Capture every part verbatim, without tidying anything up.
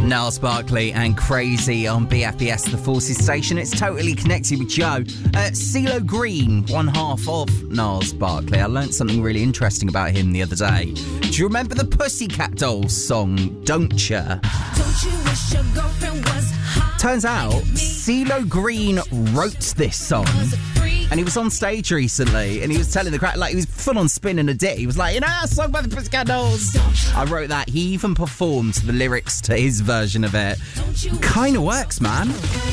Niles Barkley and Crazy on B F B S, the Forces station. It's totally connected with Joe. Uh, CeeLo Green, one half of Niles Barkley. I learnt something really interesting about him the other day. Do you remember the Pussycat Dolls song, Don't Ya? Don't you wish your girlfriend was hot? Turns out, CeeLo Green wrote this song. And he was on stage recently, and he was telling the crowd, like, he was full on spinning a dit. He was like, you know, that song by the Pussycat Dolls. I wrote that. He even performed the lyrics to his version of it. Kind of works, man.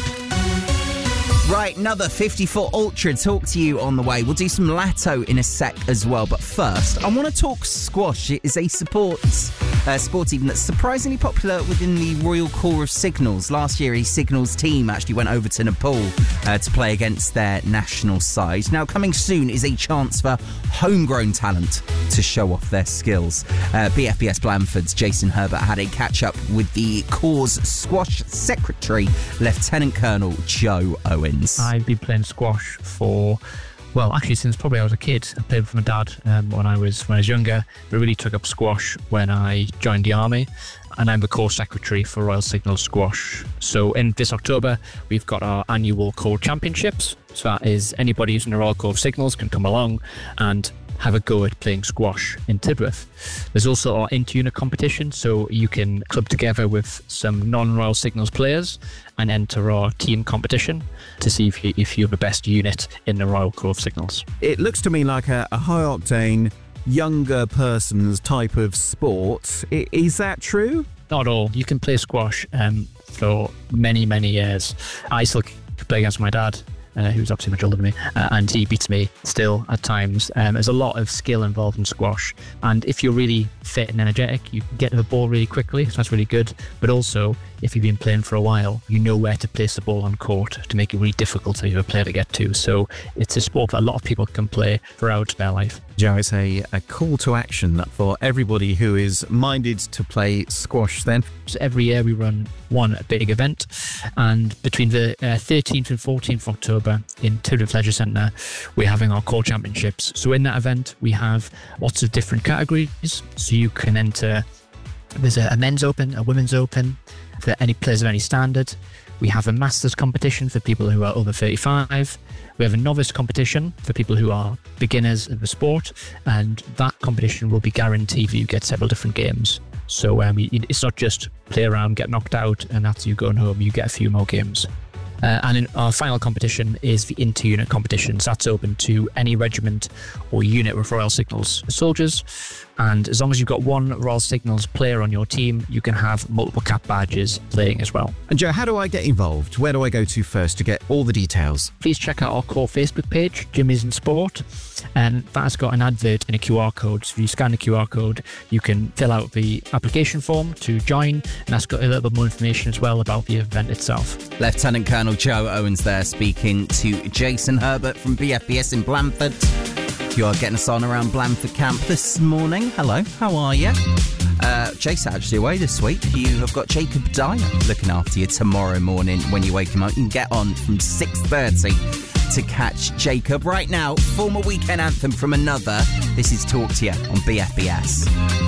Right, another fifty-foot Ultra talk to you on the way. We'll do some Latto in a sec as well. But first, I want to talk squash. It is a sport, uh, sport even that's surprisingly popular within the Royal Corps of Signals. Last year, a Signals team actually went over to Nepal uh, to play against their national side. Now, coming soon is a chance for homegrown talent to show off their skills. Uh, B F B S Blandford's Jason Herbert had a catch-up with the Corps' squash secretary, Lieutenant Colonel Joe Owens. I've been playing squash for, well, actually since probably I was a kid. I played with my dad um, when I was when I was younger, but really took up squash when I joined the army. And I'm the Corps Secretary for Royal Signals Squash. So in this October, we've got our annual Corps Championships. So that is anybody who's in the Royal Corps of Signals can come along and have a go at playing squash in Tidworth. There's also our inter-unit competition, so you can club together with some non-Royal Signals players and enter our team competition to see if, you, if you're the best unit in the Royal Corps of Signals. It looks to me like a, a high-octane, younger person's type of sport. I, is that true? Not at all. You can play squash um, for many, many years. I still play against my dad. Uh, who's obviously much older than me, uh, and he beats me still at times. Um, there's a lot of skill involved in squash, and if you're really fit and energetic, you can get to the ball really quickly, so that's really good. But also, if you've been playing for a while, you know where to place the ball on court to make it really difficult for your player to get to. So it's a sport that a lot of people can play throughout their life. Joe, it's a, a call to action for everybody who is minded to play squash then. So every year we run one big event, and between the uh, thirteenth and fourteenth of October in Tidworth Leisure Centre, we're having our Corps Championships. So in that event, we have lots of different categories. So you can enter, there's a, a men's open, a women's open, for any players of any standard. We have a masters competition for people who are over thirty-five. We have a novice competition for people who are beginners of the sport, and that competition will be guaranteed that you get several different games. So um, it's not just play around, get knocked out, and after you going home, you get a few more games. Uh, and in our final competition is the inter-unit competition. So that's open to any regiment or unit with Royal Signals soldiers. And as long as you've got one Royal Signals player on your team, you can have multiple cap badges playing as well. And Joe, how do I get involved? Where do I go to first to get all the details? Please check out our Corps Facebook page, Jimmy's in Sport. And that has got an advert and a Q R code. So if you scan the Q R code, you can fill out the application form to join. And that's got a little bit more information as well about the event itself. Lieutenant Colonel Joe Owens there speaking to Jason Herbert from B F B S in Blandford. You are getting us on around Blandford Camp this morning. Hello, how are you? Uh, Jason actually away this week. You have got Jacob Dyer looking after you tomorrow morning when you wake him up. You can get on from six thirty to catch Jacob. Right now, former weekend anthem from another. This is Talk to You on B F B S.